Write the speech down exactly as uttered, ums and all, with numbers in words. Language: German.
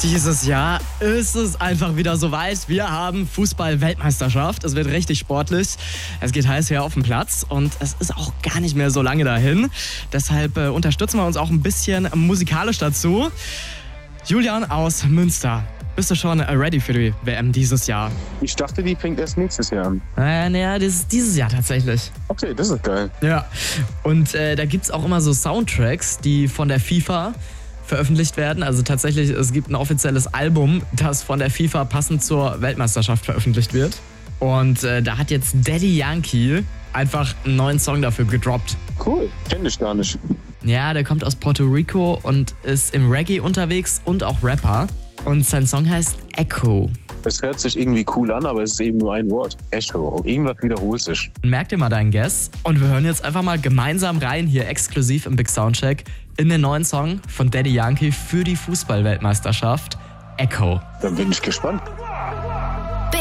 Dieses Jahr ist es einfach wieder soweit. Wir haben Fußball-Weltmeisterschaft. Es wird richtig sportlich. Es geht heiß her auf dem Platz und es ist auch gar nicht mehr so lange dahin. Deshalb äh, unterstützen wir uns auch ein bisschen musikalisch dazu. Julian aus Münster, bist du schon ready für die W M dieses Jahr? Ich dachte, die fängt erst nächstes Jahr an. Äh, naja, das ist dieses Jahr tatsächlich. Okay, das ist geil. Ja, und äh, da gibt es auch immer so Soundtracks, die von der FIFA veröffentlicht werden. Also tatsächlich, es gibt ein offizielles Album, das von der FIFA passend zur Weltmeisterschaft veröffentlicht wird. Und äh, da hat jetzt Daddy Yankee einfach einen neuen Song dafür gedroppt. Cool, kenn ich gar nicht. Ja, der kommt aus Puerto Rico und ist im Reggae unterwegs und auch Rapper. Und sein Song heißt Echo. Es hört sich irgendwie cool an, aber es ist eben nur ein Wort. Echo. Irgendwas wiederholt sich. Merk dir mal deinen Guess. Und wir hören jetzt einfach mal gemeinsam rein, hier exklusiv im Big Soundcheck, in den neuen Song von Daddy Yankee für die Fußball-Weltmeisterschaft, Echo. Dann bin ich gespannt.